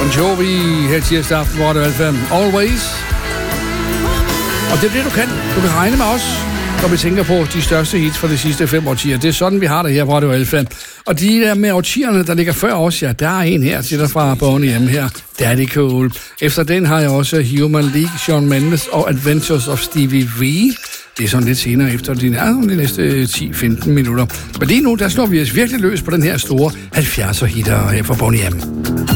Bon Jovi her tirsdag aften, hvor det er 5. Always. Og det er det, du kan. Du kan regne med os, når vi tænker på de største hits fra de sidste 5 årtier. Det er sådan, vi har det her, hvor det er 5. Og de der med årtierne, der ligger før os, ja, der er en her, til fra Boney M her. Daddy Cool. Efter den har jeg også Human League, Shawn Mendes og Adventures of Stevie V. Det er sådan lidt senere efter de næste 10-15 minutter. Men lige nu, der slår vi os virkelig løs på den her store 70'er hitter her fra Boney M.